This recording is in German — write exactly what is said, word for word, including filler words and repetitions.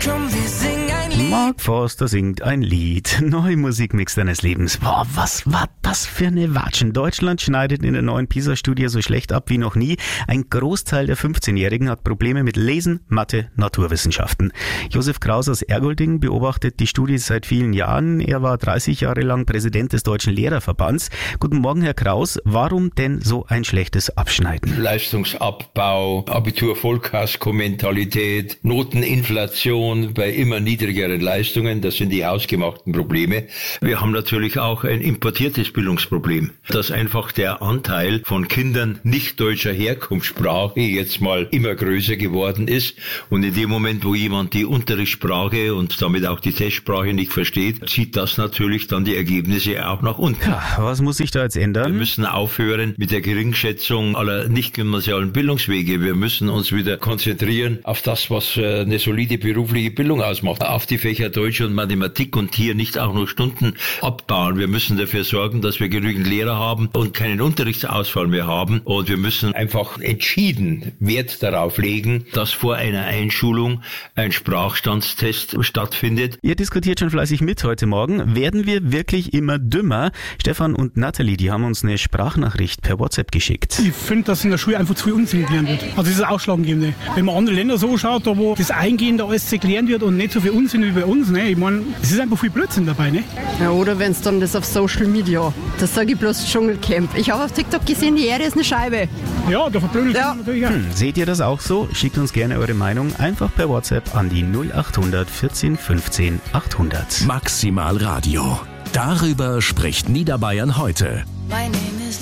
Komm, wir singen ein Lied. Mark Forster singt ein Lied. Neue Musikmix deines Lebens. Boah, was war das für eine Watschen? Deutschland schneidet in der neuen PISA-Studie so schlecht ab wie noch nie. Ein Großteil der fünfzehnjährigen hat Probleme mit Lesen, Mathe, Naturwissenschaften. Josef Kraus aus Ergolding beobachtet die Studie seit vielen Jahren. Er war dreißig Jahre lang Präsident des Deutschen Lehrerverbands. Guten Morgen, Herr Kraus. Warum denn so ein schlechtes Abschneiden? Leistungsabbau, Abitur-Vollkasko-Mentalität, Noteninflation bei immer niedrigeren Leistungen, das sind die hausgemachten Probleme. Wir haben natürlich auch ein importiertes Bildungsproblem, dass einfach der Anteil von Kindern nicht deutscher Herkunftssprache jetzt mal immer größer geworden ist. Und in dem Moment, wo jemand die Unterrichtssprache und damit auch die Testsprache nicht versteht, zieht das natürlich dann die Ergebnisse auch nach unten. Ja, was muss sich da jetzt ändern? Wir müssen aufhören mit der Geringschätzung aller nicht-gymnasialen Bildungswege. Wir müssen uns wieder konzentrieren auf das, was eine solide berufliche Bildung ausmacht. Auf die Fächer Deutsch und Mathematik und hier nicht auch noch Stunden abbauen. Wir müssen dafür sorgen, dass wir genügend Lehrer haben und keinen Unterrichtsausfall mehr haben. Und wir müssen einfach entschieden Wert darauf legen, dass vor einer Einschulung ein Sprachstandstest stattfindet. Ihr diskutiert schon fleißig mit heute Morgen. Werden wir wirklich immer dümmer? Stefan und Nathalie, die haben uns eine Sprachnachricht per WhatsApp geschickt. Ich finde, dass in der Schule einfach zu viel Unsinn gelernt wird. Also das ist das Ausschlaggebende. Wenn man andere Länder so schaut, da wo das Eingehende alles gelernt wird und nicht so viel Unsinn wie bei uns, ne? Ich meine, es ist einfach viel Blödsinn dabei, ne? Ja, oder wenn es dann das auf Social Media, das sage ich bloß Dschungelcamp. Ich habe auf TikTok gesehen, die Erde ist eine Scheibe. Ja, da verblödet ja. man natürlich auch. Hm, seht ihr das auch so? Schickt uns gerne eure Meinung einfach per WhatsApp an die null achthundert vierzehn fünfzehn achthundert. Maximal Radio. Darüber spricht Niederbayern heute. My name is